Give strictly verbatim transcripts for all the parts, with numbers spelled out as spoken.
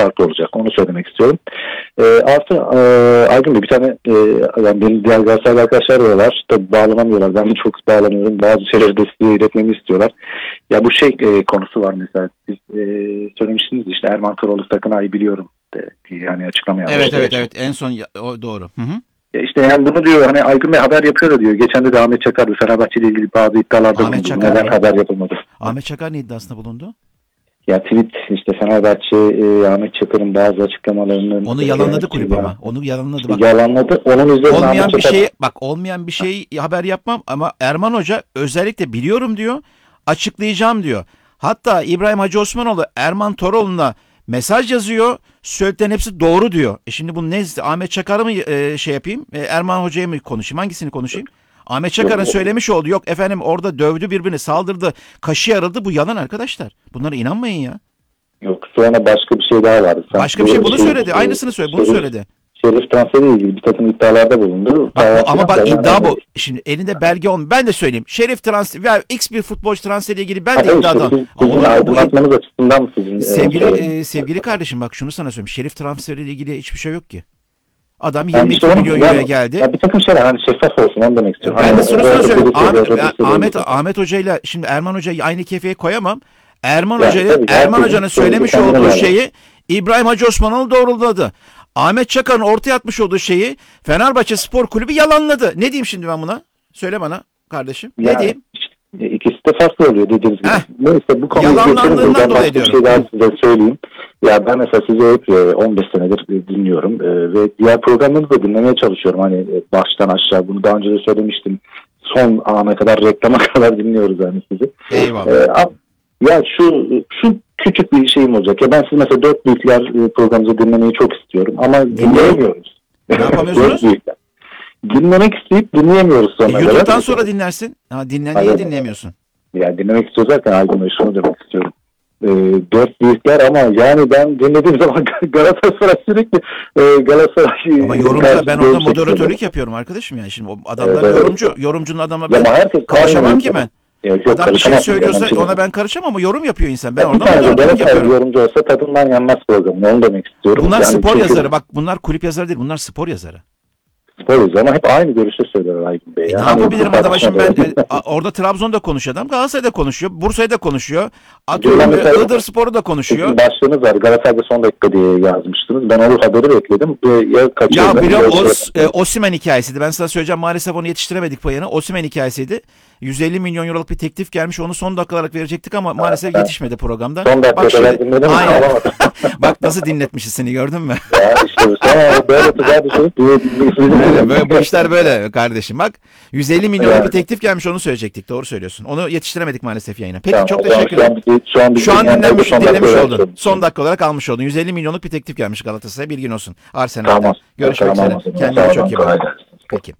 farklı olacak. Onu söylemek istiyorum. E, artı e, Aydın Bey bir tane e, yani benim diğer Galatasaraylı arkadaşlar da var. Tabii bağlanamıyorlar. Ben de çok bağlanıyorum. Bazı şeyleri de size iletmemi istiyorlar. Ya bu şey e, konusu var mesela. Siz e, söylemiştiniz işte Erman Toroğlu sakın ayı biliyorum. De, yani açıklama yapmış. Evet evet evet en son ya, o doğru. Hı hı. Ya işte yani bunu diyor hani Aygün Bey haber yapıyor da diyor. Geçen de, de Ahmet Çakar Fenerbahçe ile ilgili bazı iddialarda Ahmet bulundu. Çakar Neden mı? haber yapılmadı? Ahmet Çakar ne iddiasında bulundu? Ya tweet işte Fenerbahçe e, Ahmet Çakar'ın bazı açıklamalarının Onu yalanladı kulüp ama. Onu yalanladı bak. Yalanladı. Onun üzerine olmayan Ahmet bir Çakar... şey bak olmayan bir şey haber yapmam ama Erman Hoca özellikle biliyorum diyor. Açıklayacağım diyor. Hatta İbrahim Hacı Osmanoğlu Erman Toroğlu'na mesaj yazıyor. Söylediklerin hepsi doğru diyor. E şimdi bu ne? Ahmet Çakar'ı mı e, şey yapayım? E, Erman Hoca'ya mı konuşayım? Hangisini konuşayım? Ahmet Çakar'ın söylemiş olduğu yok efendim orada dövdü birbirini saldırdı. Kaşı yarıldı. Bu yalan arkadaşlar. Bunlara inanmayın ya. Yok sonra başka bir şey daha vardı. Sen başka bir şey bunu şey, söyledi. Aynısını söyledi. Bunu Şerif, söyledi. Şerif transferiyle ilgili bir takım iddialarda bulundu. Bak, ama bak iddia bu. Şimdi elinde belge olmuyor. Ben de söyleyeyim. Şerif transfer veya X bir futbolcu transferiyle ilgili ben de evet, iddiadan. Sizin aydınlatmanız açısından mı sizin? Sevgili e, sevgili kardeşim bak şunu sana söyleyeyim. Şerif transferiyle ilgili hiçbir şey yok ki. Adam yirmi iki yani milyon euroya geldi. Ya bir takım şeyler hani şeffaf olsun onu demek istiyorum. Ben hani de şunu sana söyleyeyim. Ahmet, Ahmet, Ahmet, Ahmet Hoca ile şimdi Erman Hoca'yı aynı kefeye koyamam. Erman yani, Hoca ile Erman Hoca'nın söylemiş olduğu yani. şeyi İbrahim Hacı Osmanoğlu doğruladı. Ahmet Çakar'ın ortaya atmış olduğu şeyi Fenerbahçe Spor Kulübü yalanladı. Ne diyeyim şimdi ben buna? Söyle bana kardeşim. Yani, ne diyeyim? İkisi de farklı oluyor dediğiniz gibi. Heh. Neyse bu konuyu yalanlandığından dolayı diyorum. Bir şey daha size söyleyeyim. Ya ben mesela sizi hep on beş senedir dinliyorum ve diğer programlarınızı da dinlemeye çalışıyorum. Hani baştan aşağı bunu daha önce de söylemiştim. Son ana kadar reklama kadar dinliyoruz yani sizi. Eyvallah. Ee, ya şu şu küçük bir şeyim olacak. Ya ben siz mesela dört büyükler programınızı dinlemeyi çok istiyorum ama dinleyemiyoruz. Ne yapamıyorsunuz? Dinlemek isteyip dinleyemiyoruz sonra. E, YouTube'dan sonra dinlersin. Ha, dinle, niye dinleyemiyorsun? Yani dinlemek istiyoruz zaten Aydın Bey şunu demek istiyorum. E, dört büyükler ama yani ben dinlediğim zaman Galatasaray sürekli e, Galatasaray... Ama yorumda ben orada moderatörlük yapıyorum arkadaşım yani. Şimdi o adamlar evet, yorumcu. Evet. Yorumcunun adamı ben karışamam ki ben. Ya yok, adam bir şey söylüyorsa yani. Ona ben karışamam ama yorum yapıyor insan. Ben ya orada moderatörlük yapıyorum. Yorumcu olsa tadından yanmaz programı. Onu demek istiyorum. Bunlar yani spor çünkü... yazarı. Bak bunlar kulüp yazarı değil. Bunlar spor yazarı. Spor ama hep aynı görüşü söyler Aydın Bey. E ne yapabilirim adama şimdi ben e, orada Trabzon'da konuşuyor adam, Galatasaray'da konuşuyor, Bursa'da konuşuyor, atıyorum Iğdır Spor'u da konuşuyor. Başlığınız var Galatasaray'da son dakika diye yazmıştınız. Ben onu haberi bekledim. Ya, ya biliyorum Os, e, Osimhen hikayesiydi. Ben sana söyleyeceğim maalesef onu yetiştiremedik payını. Osimhen hikayesiydi. yüz elli milyon euroluk bir teklif gelmiş. Onu son dakikalara verecektik ama maalesef yetişmedi programda. Son dakikada dinledim. Bak nasıl dinletmişiz seni gördün mü? Ya işte sonra böyle tuzağa düşürüp böyle bu işler böyle kardeşim bak. yüz elli milyonluk yani. Bir teklif gelmiş onu söyleyecektik. Doğru söylüyorsun. Onu yetiştiremedik maalesef yayına. Peki tamam, çok teşekkür ederim. Şu an, şu an dinlenmiş, dinlemiş oldun. Son, son dakika olarak almış oldun. yüz elli milyonluk bir teklif gelmiş Galatasaray'a. Bilgin olsun. Arsenal'den. Tamam. Görüşmek üzere. Tamam, kendine tamam, çok iyi bak. Peki.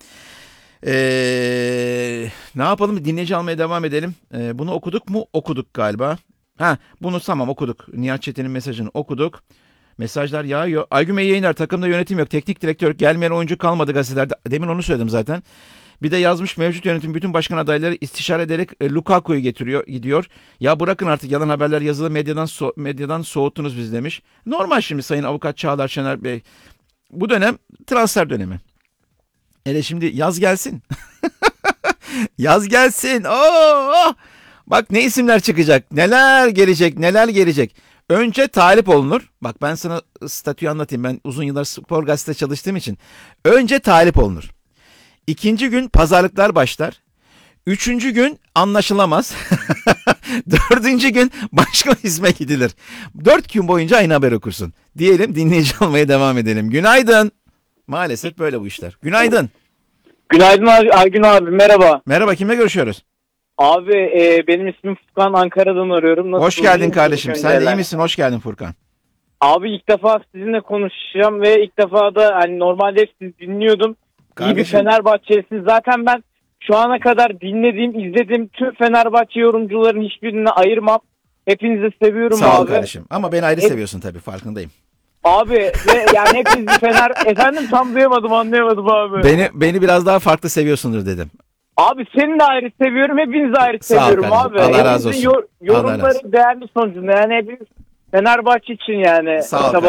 Ee, ne yapalım? Dinleyici almaya devam edelim. Ee, bunu okuduk mu? Okuduk galiba. Ha, bunu tamam okuduk. Nihat Çetin'in mesajını okuduk. Mesajlar yağıyor. Aygün Bey yayınlar. Takımda yönetim yok. Teknik direktör gelmeyen oyuncu kalmadı gazetelerde. Demin onu söyledim zaten. Bir de yazmış mevcut yönetim bütün başkan adayları istişare ederek e, Lukaku'yu getiriyor, gidiyor. Ya bırakın artık yalan haberler yazılı medyadan so- medyadan soğuttunuz biz demiş. Normal şimdi Sayın Avukat Çağlar Şener Bey. Bu dönem transfer dönemi. Hele şimdi yaz gelsin. Yaz gelsin. Oo! Bak ne isimler çıkacak. Neler gelecek, neler gelecek. Önce talip olunur. Bak ben sana statüyü anlatayım. Ben uzun yıllar spor gazetede çalıştığım için. Önce talip olunur. İkinci gün pazarlıklar başlar. Üçüncü gün anlaşılamaz. Dördüncü gün başka isme gidilir. Dört gün boyunca aynı haber okursun. Diyelim dinleyici olmaya devam edelim. Günaydın. Maalesef böyle bu işler. Günaydın. Günaydın abi, Aygün abi merhaba. Merhaba, kimle görüşüyoruz? Abi e, benim ismim Furkan, Ankara'dan arıyorum. Nasıl Hoş geldin kardeşim. Sen de iyi misin? Hoş geldin Furkan. Abi ilk defa sizinle konuşacağım ve ilk defa da hani normalde sizi dinliyordum. Kardeşim. İyi bir Fenerbahçelisiniz. Zaten ben şu ana kadar dinlediğim, izlediğim tüm Fenerbahçe yorumcuların hiçbirini ayırmam. Hepinizi seviyorum Sağ ol abi. Sağ ol kardeşim. Ama beni ayrı Hep... seviyorsun tabii, farkındayım. Abi ve yani hepiniz bir Fener... Efendim tam duyamadım, anlayamadım abi. Beni beni biraz daha farklı seviyorsundur dedim. Abi seni de ayrı seviyorum, hepinizi ayrı Sağ seviyorum abi. Allah razı olsun. Yor- yorumları razı. Değerli sonucunda yani hepimiz Fenerbahçe için yani. Sağ ol.